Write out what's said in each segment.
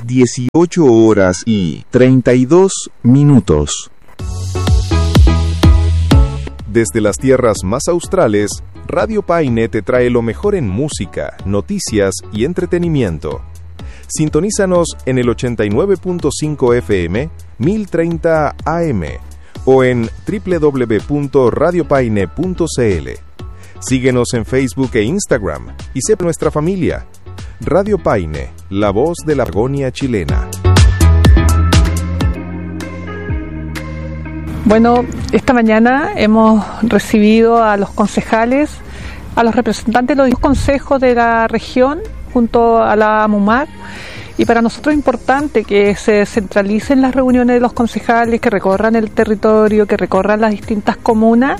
18 horas y 32 minutos. Desde las tierras más australes, Radio Paine te trae lo mejor en música, noticias y entretenimiento. Sintonízanos en el 89.5 FM, 1030 AM o en www.radiopaine.cl. Síguenos en Facebook e Instagram y sé nuestra familia. Radio Paine, la voz de la Patagonia chilena. Bueno, esta mañana hemos recibido a los concejales, a los representantes de los consejos de la región junto a la AMUMAR, y para nosotros es importante que se centralicen las reuniones de los concejales, que recorran el territorio, que recorran las distintas comunas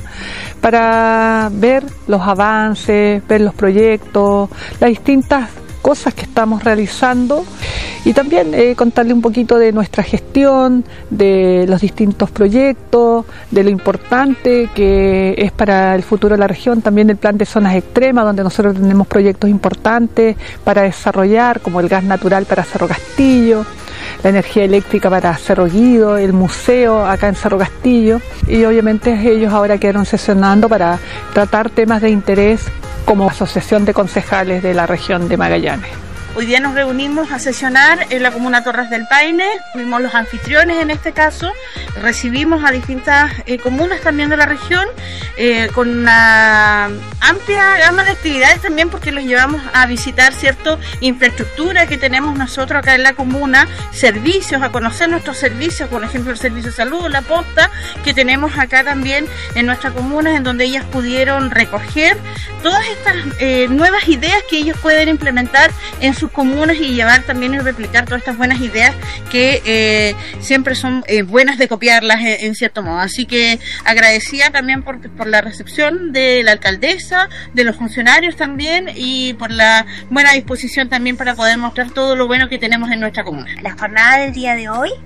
para ver los avances, ver los proyectos, las distintas cosas que estamos realizando, y también contarle un poquito de nuestra gestión, de los distintos proyectos, de lo importante que es para el futuro de la región, también el plan de zonas extremas, donde nosotros tenemos proyectos importantes para desarrollar, como el gas natural para Cerro Castillo, la energía eléctrica para Cerro Guido, el museo acá en Cerro Castillo, y obviamente ellos ahora quedaron sesionando para tratar temas de interés como Asociación de Concejales de la región de Magallanes. Hoy día nos reunimos a sesionar en la comuna Torres del Paine, fuimos los anfitriones en este caso, recibimos a distintas comunas también de la región, con una amplia gama de actividades también, porque los llevamos a visitar cierta infraestructura que tenemos nosotros acá en la comuna, servicios, a conocer nuestros servicios, por ejemplo el servicio de salud, la posta, que tenemos acá también en nuestra comuna, en donde ellas pudieron recoger todas estas nuevas ideas que ellos pueden implementar en sus comunas y llevar también y replicar todas estas buenas ideas que siempre son buenas de copiarlas en cierto modo. Así que agradecida también por la recepción de la alcaldesa, de los funcionarios también, y por la buena disposición también para poder mostrar todo lo bueno que tenemos en nuestra comuna. La jornada del día de hoy,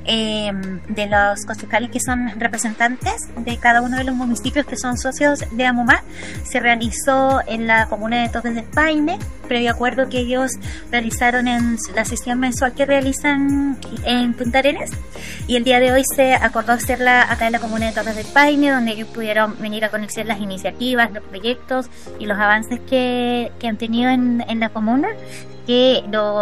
de los concejales que son representantes de cada uno de los municipios que son socios de AMUMAR, se realizó en la comuna de Torres del Paine, previo acuerdo que ellos realizaron en la sesión mensual que realizan en Punta Arenas, y el día de hoy se acordó hacerla acá en la comuna de Torres del Paine, donde ellos pudieron venir a conocer las iniciativas, los proyectos y los avances que han tenido en la comuna, que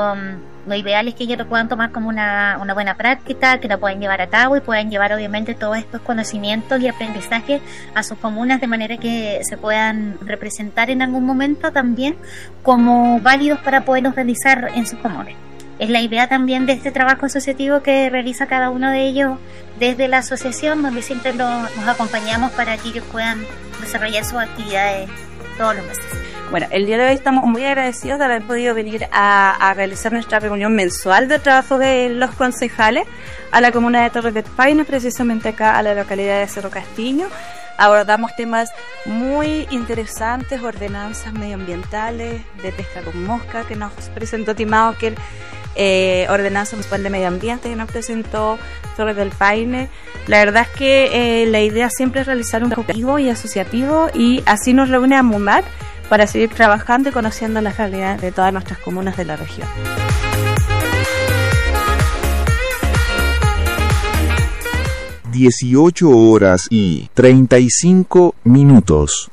lo ideal es que ellos lo puedan tomar como una buena práctica, que lo puedan llevar a cabo y puedan llevar obviamente todos estos conocimientos y aprendizajes a sus comunas, de manera que se puedan representar en algún momento también como válidos para poderlos realizar en sus comunas. Es la idea también de este trabajo asociativo que realiza cada uno de ellos desde la asociación, donde siempre nos acompañamos para que ellos puedan desarrollar sus actividades todos los meses. Bueno, el día de hoy estamos muy agradecidos de haber podido venir a realizar nuestra reunión mensual de trabajo de los concejales a la comuna de Torres del Paine, precisamente acá a la localidad de Cerro Castillo. Abordamos temas muy interesantes, ordenanzas medioambientales, de pesca con mosca que nos presentó Timauquel, ordenanza municipal de medio ambiente que nos presentó Torres del Paine. La verdad es que la idea siempre es realizar un trabajo y asociativo, y así nos reúne AMUMAR para seguir trabajando y conociendo la realidad de todas nuestras comunas de la región. ...18 horas y 35 minutos.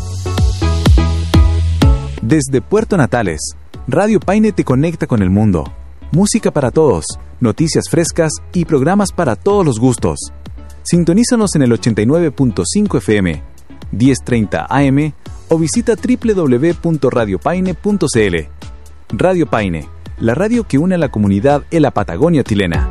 Desde Puerto Natales, Radio Paine te conecta con el mundo. Música para todos, noticias frescas y programas para todos los gustos. Sintonízanos en el 89.5 FM, 1030 AM o visita www.radiopaine.cl. Radio Paine, la radio que une a la comunidad en la Patagonia chilena.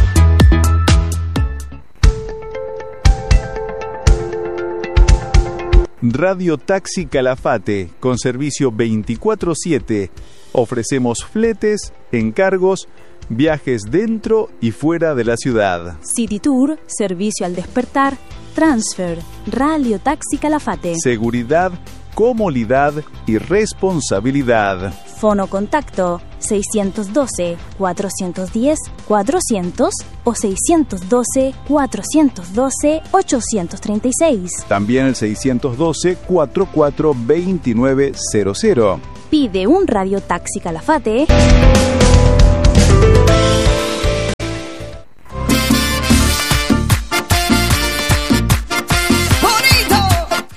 Radio Taxi Calafate, con servicio 24/7. Ofrecemos fletes, encargos, viajes dentro y fuera de la ciudad. City Tour, servicio al despertar, transfer, Radio Taxi Calafate. Seguridad, comodidad y responsabilidad. Fono contacto 612-410-400 o 612-412-836. También el 612-442900. Pide un Radio Taxi Calafate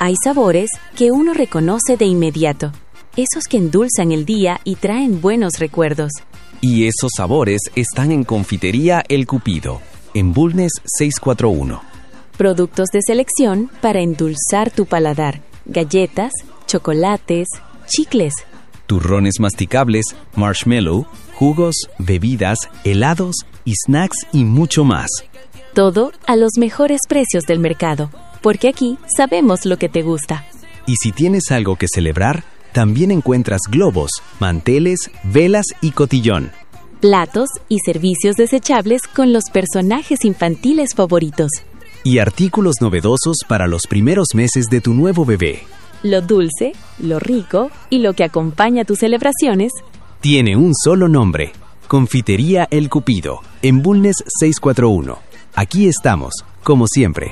Hay sabores que uno reconoce de inmediato, esos que endulzan el día y traen buenos recuerdos. Y esos sabores están en Confitería El Cupido, en Bulnes 641. Productos de selección para endulzar tu paladar. Galletas, chocolates, chicles. Turrones masticables, marshmallow, jugos, bebidas, helados y snacks y mucho más. Todo a los mejores precios del mercado, porque aquí sabemos lo que te gusta. Y si tienes algo que celebrar, también encuentras globos, manteles, velas y cotillón. Platos y servicios desechables con los personajes infantiles favoritos. Y artículos novedosos para los primeros meses de tu nuevo bebé. Lo dulce, lo rico y lo que acompaña tus celebraciones tiene un solo nombre: Confitería El Cupido, en Bulnes 641. Aquí estamos, como siempre.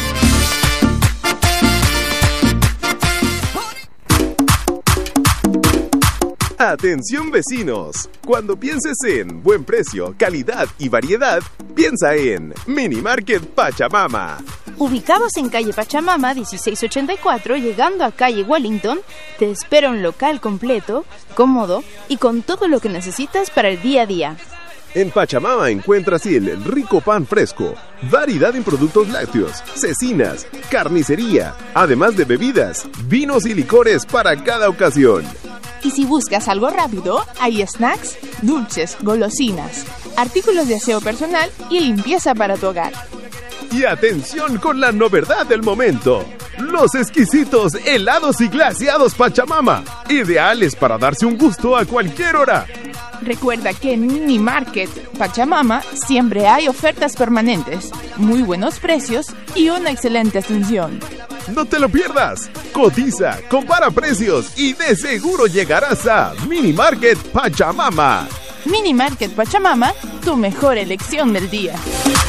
Atención vecinos, cuando pienses en buen precio, calidad y variedad, piensa en Mini Market Pachamama. Ubicados en calle Pachamama 1684, llegando a calle Wellington, te espera un local completo, cómodo y con todo lo que necesitas para el día a día. En Pachamama encuentras el rico pan fresco, variedad en productos lácteos, cecinas, carnicería, además de bebidas, vinos y licores para cada ocasión. Y si buscas algo rápido, hay snacks, dulces, golosinas, artículos de aseo personal y limpieza para tu hogar. Y atención con la novedad del momento: los exquisitos helados y glaseados Pachamama, ideales para darse un gusto a cualquier hora. Recuerda que en Mini Market Pachamama siempre hay ofertas permanentes, muy buenos precios y una excelente atención. ¡No te lo pierdas! Cotiza, compara precios y de seguro llegarás a Mini Market Pachamama. Mini Market Pachamama, tu mejor elección del día.